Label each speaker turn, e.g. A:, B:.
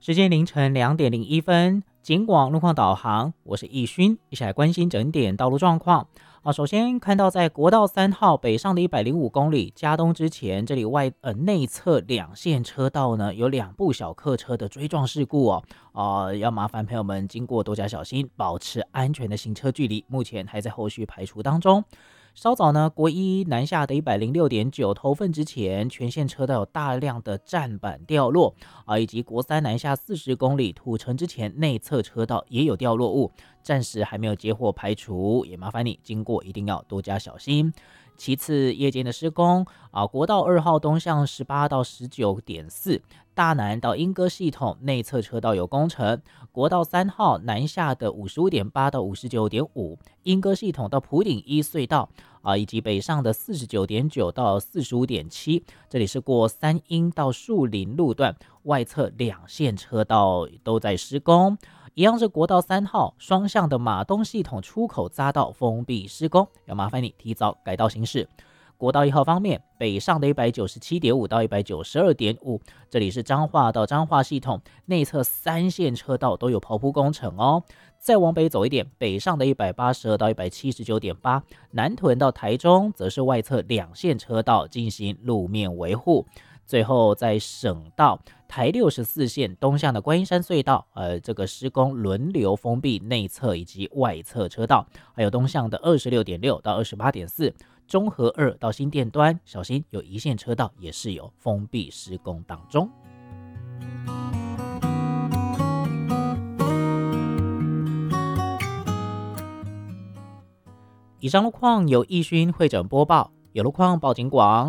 A: 时间凌晨2点01分，警广路况导航，我是易勋，一起来关心整点道路状况。首先看到在国道3号北上的105公里嘉东之前，这里内侧两线车道呢有2部小客车的追撞事故要麻烦朋友们经过多加小心，保持安全的行车距离，目前还在后续排除当中。稍早呢，国一南下的106.9头份之前，全线车道有大量的站板掉落以及国三南下40公里土城之前内侧车道也有掉落物，暂时还没有接获排除，也麻烦你经过一定要多加小心。其次，夜间的施工国道2号东向18到19.4，大南到莺歌系统内侧车道有工程，国道3号南下的55.8到59.5，莺歌系统到埔顶一隧道以及北上的49.9到45.7，这里是过三莺到树林路段外侧两线车道都在施工。一样是国道3号双向的马东系统出口匝道封闭施工，要麻烦你提早改道行驶。国道1号方面，北上的197.5到192.5，这里是彰化到彰化系统内侧3线车道都有刨铺工程再往北走一点，北上的182到179.8，南屯到台中则是外侧两线车道进行路面维护。最后在省道台64线东向的观音山隧道这个施工轮流封闭内侧以及外侧车道，还有东向的26.6到28.4，中和2到新店端小心有一线车道也是有封闭施工当中。以上路况由易勋会诊播报，有路况报警广。